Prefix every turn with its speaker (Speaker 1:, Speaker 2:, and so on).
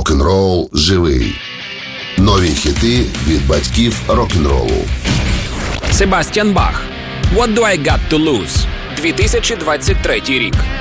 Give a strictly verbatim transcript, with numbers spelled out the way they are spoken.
Speaker 1: Рок-н-рол живий. Нові хіти від батьків рок-н-ролу.
Speaker 2: Себастьян Бах. What do I got to lose? дві тисячі двадцять третій рік.